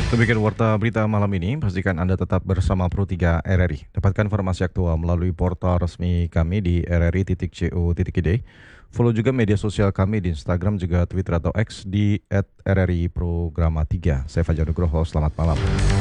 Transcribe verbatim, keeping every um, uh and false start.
Demikian warta berita malam ini, pastikan Anda tetap bersama Pro tiga R R I. Dapatkan informasi aktual melalui portal resmi kami di r r i titik co titik i d. Follow juga media sosial kami di Instagram juga Twitter atau X di et r r i programa tiga. Saya Fajar Nugroho, selamat malam.